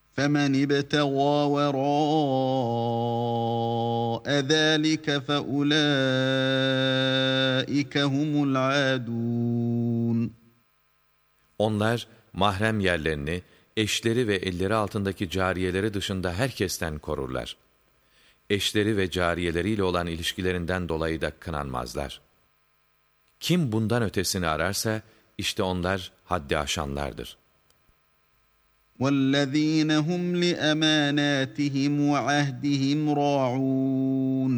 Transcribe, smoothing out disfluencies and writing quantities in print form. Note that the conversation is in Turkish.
فَمَنِ ابْتَغَى وَرَاءَ ذَٰلِكَ فَأُولَٰئِكَ هُمُ الْعَادُونَ. Onlar mahrem yerlerini, eşleri ve elleri altındaki cariyeleri dışında herkesten korurlar. Eşleri ve cariyeleriyle olan ilişkilerinden dolayı da kınanmazlar. Kim bundan ötesini ararsa, işte onlar haddi aşanlardır. وَالَّذ۪ينَ هُمْ لِأَمَانَاتِهِمْ وَعَهْدِهِمْ رَاعُونَ.